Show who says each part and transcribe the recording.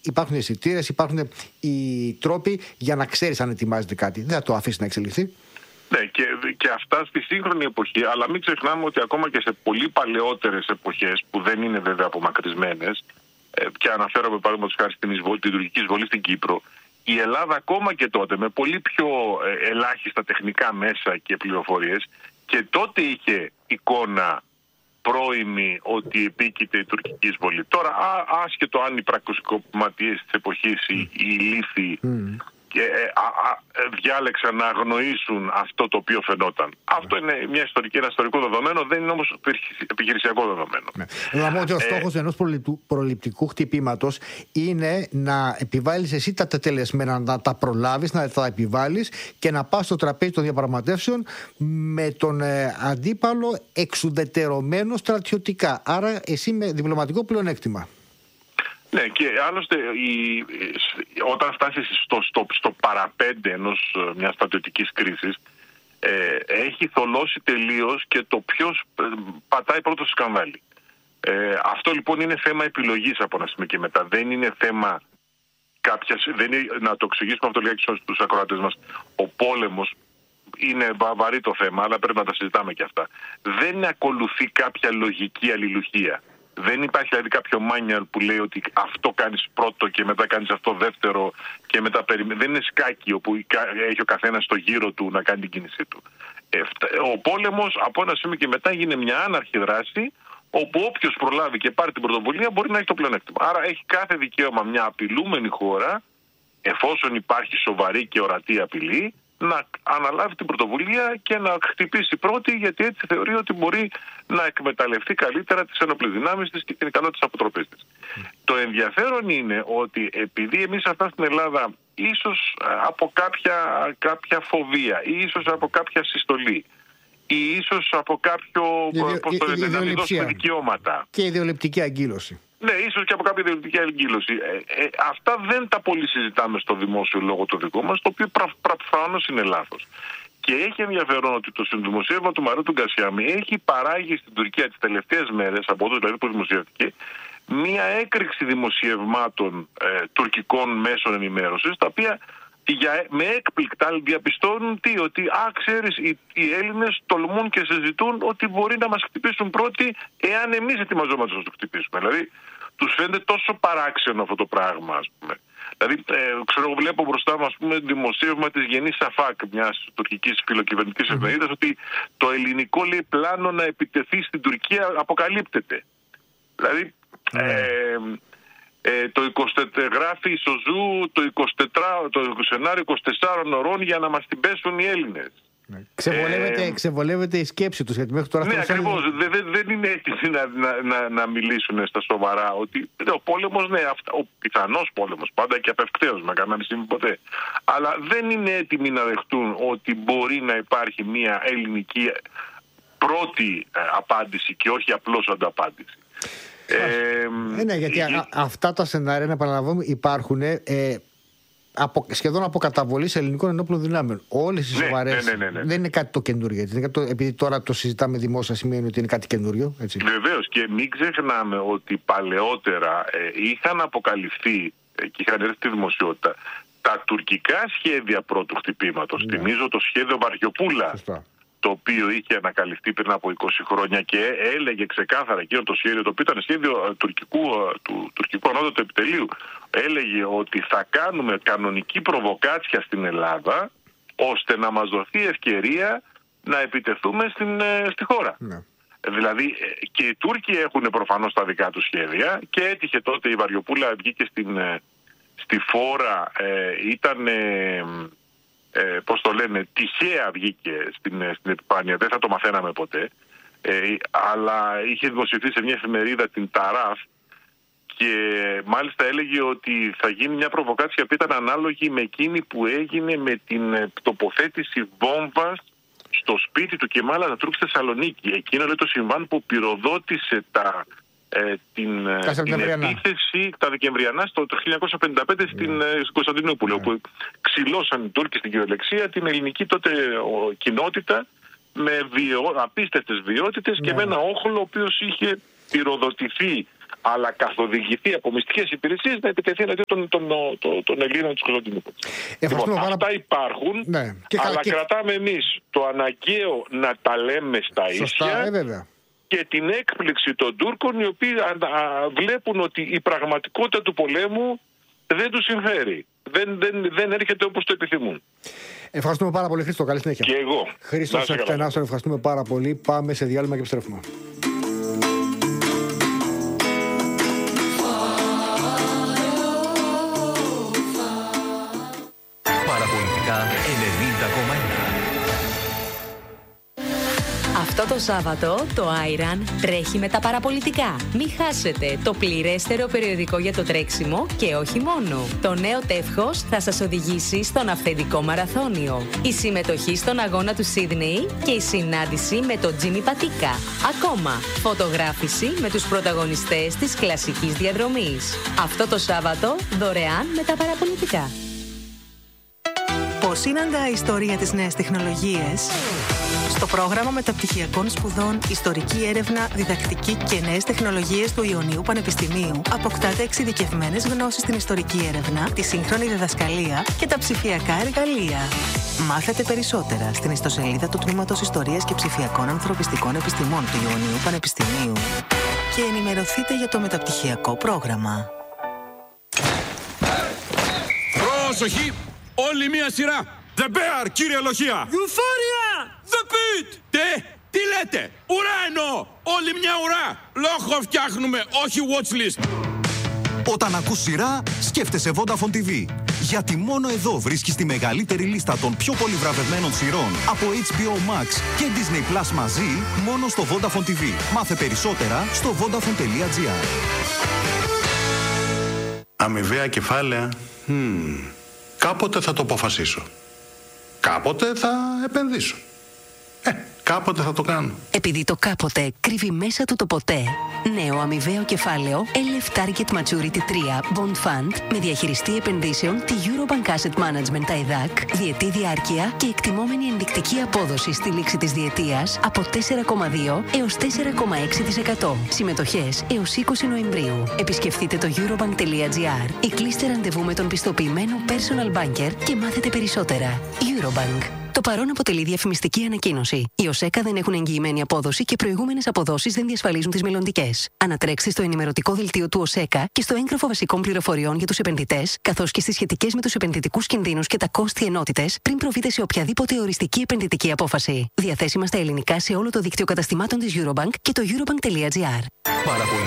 Speaker 1: υπάρχουν αισθητήρες, υπάρχουν οι τρόποι για να ξέρεις αν ετοιμάζεται κάτι. Δεν θα το αφήσει να εξελιχθεί.
Speaker 2: Ναι, και αυτά στη σύγχρονη εποχή, αλλά μην ξεχνάμε ότι ακόμα και σε πολύ παλαιότερες εποχές, που δεν είναι βέβαια απομακρυσμένες, και αναφέρομαι παραδείγματος χάρη την τουρκική εισβολή στην Κύπρο, η Ελλάδα ακόμα και τότε με πολύ πιο ελάχιστα τεχνικά μέσα και πληροφορίες, και τότε είχε εικόνα πρώιμη ότι επίκειται η τουρκική εισβολή. Τώρα, άσχετο αν οι πρακτικοματίες της εποχής, οι λύθοι, διάλεξαν να αγνοήσουν αυτό το οποίο φαινόταν. Αυτό είναι ένα ιστορικό δεδομένο, δεν είναι όμως επιχειρησιακό δεδομένο.
Speaker 1: Να πω ότι ο στόχος ενός προληπτικού χτυπήματος είναι να επιβάλλεις εσύ τα τελεσμένα, να τα προλάβεις, να τα επιβάλλεις και να πας στο τραπέζι των διαπραγματεύσεων με τον αντίπαλο εξουδετερωμένο στρατιωτικά. Άρα εσύ με διπλωματικό πλεονέκτημα.
Speaker 2: Ναι, και άλλωστε όταν φτάσεις στο παραπέντε μιας στρατιωτικής κρίσης, έχει θολώσει τελείως και το ποιος πατάει πρώτο στο σκανδάλι. Αυτό λοιπόν είναι θέμα επιλογής από ένα σημείο και μετά. Δεν είναι θέμα να το εξηγήσουμε αυτό λίγα στους ακροατές μας. Ο πόλεμος είναι βαρύ το θέμα, αλλά πρέπει να τα συζητάμε και αυτά. Δεν ακολουθεί κάποια λογική αλληλουχία. Δεν υπάρχει δηλαδή κάποιο μάνιουαλ που λέει ότι αυτό κάνεις πρώτο και μετά κάνεις αυτό δεύτερο και μετά περιμένεις. Δεν είναι σκάκι όπου έχει ο καθένας στο γύρο του να κάνει την κίνησή του. Ο πόλεμος από ένα σημείο και μετά γίνει μια άναρχη δράση, όπου όποιος προλάβει και πάρει την πρωτοβουλία μπορεί να έχει το πλεονέκτημα. Άρα έχει κάθε δικαίωμα μια απειλούμενη χώρα, εφόσον υπάρχει σοβαρή και ορατή απειλή, να αναλάβει την πρωτοβουλία και να χτυπήσει πρώτη, γιατί έτσι θεωρεί ότι μπορεί να εκμεταλλευτεί καλύτερα τις ενόπλες δυνάμεις της και την ικανότητα της αποτροπής της. Το ενδιαφέρον είναι ότι επειδή εμείς αυτά στην Ελλάδα, ίσως από κάποια φοβία ή ίσως από κάποια συστολή ή ίσως από κάποιο να μην δώσουμε δικαιώματα
Speaker 1: και ιδεολειπτική αγκύλωση.
Speaker 2: Ναι, ίσως και από κάποια ιδεολογική αγκύλωση. Αυτά δεν τα πολύ συζητάμε στο δημόσιο λόγο το δικό μας, το οποίο προφανώς είναι λάθος. Και έχει ενδιαφέρον ότι το συνδημοσίευμα του Μαρίου του Γκασιάμι έχει παράγει στην Τουρκία τις τελευταίες μέρες, από εδώ δηλαδή που δημοσιεύτηκε, μία έκρηξη δημοσιευμάτων τουρκικών μέσων ενημέρωσης, τα οποία με έκπληκτα διαπιστώνουν ότι ξέρεις, οι Έλληνες τολμούν και συζητούν ότι μπορεί να μας χτυπήσουν πρώτοι εάν εμείς ετοιμαζόμαστε να τους χτυπήσουμε. Δηλαδή τους φαίνεται τόσο παράξενο αυτό το πράγμα, ας πούμε. Δηλαδή, βλέπω μπροστά μου, ας πούμε, δημοσίευμα της Γενής Σαφάκ, μιας τουρκικής φιλοκυβερνητικής εφημερίδας, ότι το ελληνικό λέει πλάνο να επιτεθεί στην Τουρκία αποκαλύπτεται. Δηλαδή, το 24 γράφει η Σοζού το σενάριο 24 ωρών για να μας την πέσουν οι Έλληνες.
Speaker 1: Ξεβολεύεται η σκέψη τους, γιατί μέχρι τώρα...
Speaker 2: Ναι, ακριβώς. Δεν είναι έτοιμοι να μιλήσουν στα σοβαρά ότι ο πόλεμος, ναι, ο πιθανός πόλεμος, πάντα και απευκταίως, με κανένα σημείο ποτέ. Αλλά δεν είναι έτοιμοι να δεχτούν ότι μπορεί να υπάρχει μια ελληνική πρώτη απάντηση και όχι απλώς ανταπάντηση.
Speaker 1: Ναι, γιατί αυτά τα σενάρια, να επαναλαμβάνουμε, υπάρχουν σχεδόν από καταβολή ελληνικών ενόπλων δυνάμεων. Όλες οι σοβαρές. Δεν είναι κάτι το καινούριο. Επειδή τώρα το συζητάμε δημόσια, σημαίνει ότι είναι κάτι καινούριο.
Speaker 2: Βεβαίως, και μην ξεχνάμε ότι παλαιότερα είχαν αποκαλυφθεί και είχαν έρθει στη δημοσιότητα τα τουρκικά σχέδια πρώτου χτυπήματος. Θυμίζω το σχέδιο Βαριοπούλα. Σωστά. Το οποίο είχε ανακαλυφθεί πριν από 20 χρόνια και έλεγε ξεκάθαρα εκείνο το σχέδιο, το οποίο ήταν σχέδιο του τουρκικού ανώτατου επιτελείου, έλεγε ότι θα κάνουμε κανονική προβοκάτσια στην Ελλάδα ώστε να μας δοθεί ευκαιρία να επιτεθούμε στη χώρα. Ναι. Δηλαδή και οι Τούρκοι έχουν προφανώς τα δικά τους σχέδια και έτυχε τότε η Βαριοπούλα, βγήκε στη φόρα, ήταν... πώς το λένε, τυχαία βγήκε στην επιφάνεια, δεν θα το μαθαίναμε ποτέ, αλλά είχε δημοσιευθεί σε μια εφημερίδα, την Ταράφ, και μάλιστα έλεγε ότι θα γίνει μια προβοκάτσια που ήταν ανάλογη με εκείνη που έγινε με την τοποθέτηση βόμβας στο σπίτι του Κεμάλ Ατατούρκ στη Θεσσαλονίκη. Εκείνο λέει το συμβάν που πυροδότησε την επίθεση τα Δεκεμβριανά το 1955 στην Κωνσταντινούπολη, όπου ξυλώσαν οι Τούρκοι στην κυριολεξία την ελληνική τότε κοινότητα με απίστευτες βιότητες και με ένα όχλο ο οποίος είχε πυροδοτηθεί αλλά καθοδηγηθεί από μυστικές υπηρεσίες να επιτεθεί εναντίον των Ελλήνων της Κωνσταντινούπολης. Λοιπόν, αυτά υπάρχουν,
Speaker 1: ναι.
Speaker 2: αλλά κρατάμε εμείς το αναγκαίο να τα λέμε στα ίσια και την έκπληξη των Τούρκων, οι οποίοι βλέπουν ότι η πραγματικότητα του πολέμου δεν τους συμφέρει. Δεν έρχεται όπως το επιθυμούν.
Speaker 1: Ευχαριστούμε πάρα πολύ, Χρήστο. Καλή συνέχεια.
Speaker 2: Και εγώ.
Speaker 1: Χρήστος Εκτενάσων, ευχαριστούμε πάρα πολύ. Πάμε σε διάλειμμα και επιστρέφουμε.
Speaker 3: Παραπολιτικά 90,1.
Speaker 4: Αυτό το Σάββατο το Άιραν τρέχει με τα παραπολιτικά. Μην χάσετε το πληρέστερο περιοδικό για το τρέξιμο και όχι μόνο. Το νέο τεύχος θα σας οδηγήσει στον αυθεντικό μαραθώνιο. Η συμμετοχή στον αγώνα του Σίδνεϊ και η συνάντηση με τον Τζίμι Πατίκα. Ακόμα, φωτογράφηση με τους πρωταγωνιστές της κλασικής διαδρομής. Αυτό το Σάββατο δωρεάν με τα παραπολιτικά.
Speaker 5: Πώς συναντά η ιστορία της νέας τεχνολογίες? Στο πρόγραμμα μεταπτυχιακών σπουδών Ιστορική Έρευνα, Διδακτική και Νέες Τεχνολογίες του Ιωνίου Πανεπιστημίου αποκτάτε εξειδικευμένες γνώσεις στην ιστορική έρευνα, τη σύγχρονη διδασκαλία και τα ψηφιακά εργαλεία. Μάθετε περισσότερα στην ιστοσελίδα του Τμήματος Ιστορίας και Ψηφιακών Ανθρωπιστικών Επιστημών του Ιωνίου Πανεπιστημίου και ενημερωθείτε για το μεταπτυχιακό πρόγραμμα.
Speaker 6: Πρόσοχη! Όλη μία σειρά! The Bear, κύριε Λοχεία!
Speaker 7: Euphoria!
Speaker 6: The Pit! Τι λέτε! Ουρά εννοώ! Όλη μια ουρά! Λόγο φτιάχνουμε, όχι watchlist!
Speaker 8: Όταν ακούς σειρά, σκέφτεσαι Vodafone TV. Γιατί μόνο εδώ βρίσκεις τη μεγαλύτερη λίστα των πιο πολύ βραβευμένων σειρών από HBO Max και Disney Plus μαζί, μόνο στο Vodafone TV. Μάθε περισσότερα στο vodafone.gr.
Speaker 9: Αμοιβαία κεφάλαια. Κάποτε θα το αποφασίσω. Κάποτε θα επενδύσω. Κάποτε θα το κάνω.
Speaker 5: Επειδή το κάποτε κρύβει μέσα του το ποτέ. Νέο αμοιβαίο κεφάλαιο LF Target Maturity 3 Bond Fund με διαχειριστή επενδύσεων τη Eurobank Asset Management ΤΑΙΔΑΚ, διετή διάρκεια και εκτιμόμενη ενδεικτική απόδοση στη λήξη της διετίας από 4,2 έως 4,6%. Συμμετοχές έως 20 Νοεμβρίου. Επισκεφτείτε το eurobank.gr ή κλείστε ραντεβού με τον πιστοποιημένο personal banker και μάθετε περισσότερα. Eurobank. Το παρόν αποτελεί διαφημιστική ανακοίνωση. Οι ΟΣΕΚΑ δεν έχουν εγγυημένη απόδοση και προηγούμενες αποδόσεις δεν διασφαλίζουν τις μελλοντικές. Ανατρέξτε στο ενημερωτικό δελτίο του ΟΣΕΚΑ και στο έγγραφο βασικών πληροφοριών για τους επενδυτές, καθώς και στις σχετικές με τους επενδυτικούς κινδύνους και τα κόστη ενότητες, πριν προβείτε σε οποιαδήποτε οριστική επενδυτική απόφαση. Διαθέσιμα στα ελληνικά σε όλο το δίκτυο καταστημάτων της Eurobank και το eurobank.gr.